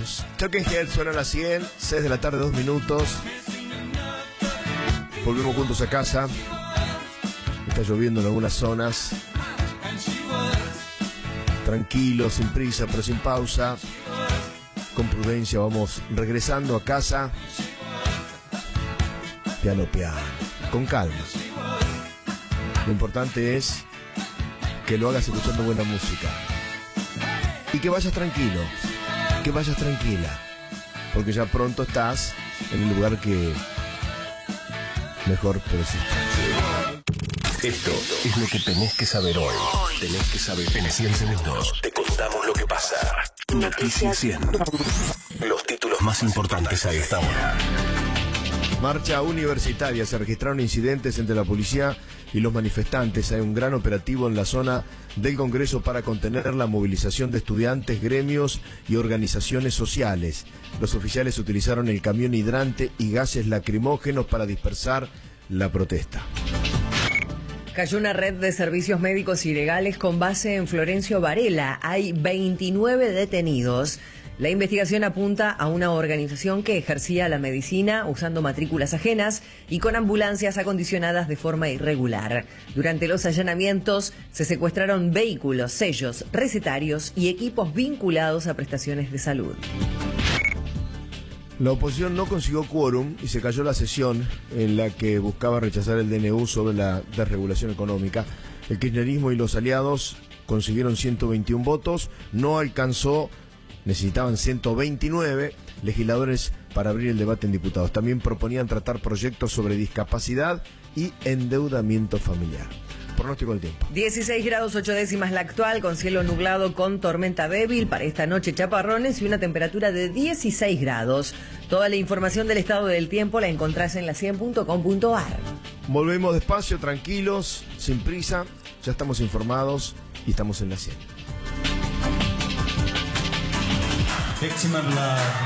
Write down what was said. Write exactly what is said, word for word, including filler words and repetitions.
Jones. Talking Heads suena a las cien, seis de la tarde, dos minutos. Volvemos juntos a casa. Está lloviendo en algunas zonas. Tranquilo, sin prisa, pero sin pausa. Con prudencia vamos regresando a casa. Piano, piano. Con calma. Lo importante es que lo hagas escuchando buena música. Y que vayas tranquilo. Que vayas tranquila. Porque ya pronto estás en el lugar que mejor puedes estar. Esto es lo que tenés que saber hoy. Tenés que saber en cien segundos. Te contamos lo que pasa. Noticias cien. Los títulos más importantes a esta hora. Marcha universitaria. Se registraron incidentes entre la policía y los manifestantes. Hay un gran operativo en la zona del Congreso para contener la movilización de estudiantes, gremios y organizaciones sociales. Los oficiales utilizaron el camión hidrante y gases lacrimógenos para dispersar la protesta. Cayó una red de servicios médicos ilegales con base en Florencio Varela. Hay veintinueve detenidos. La investigación apunta a una organización que ejercía la medicina usando matrículas ajenas y con ambulancias acondicionadas de forma irregular. Durante los allanamientos se secuestraron vehículos, sellos, recetarios y equipos vinculados a prestaciones de salud. La oposición no consiguió quórum y se cayó la sesión en la que buscaba rechazar el D N U sobre la desregulación económica. El kirchnerismo y los aliados consiguieron ciento veintiún votos, no alcanzó, necesitaban ciento veintinueve legisladores para abrir el debate en diputados. También proponían tratar proyectos sobre discapacidad y endeudamiento familiar. Pronóstico del tiempo. dieciséis grados ocho décimas la actual, con cielo nublado con tormenta débil. Para esta noche chaparrones y una temperatura de dieciséis grados. Toda la información del estado del tiempo la encontrás en la cien punto com punto ar. Volvemos despacio, tranquilos, sin prisa. Ya estamos informados y estamos en la cien.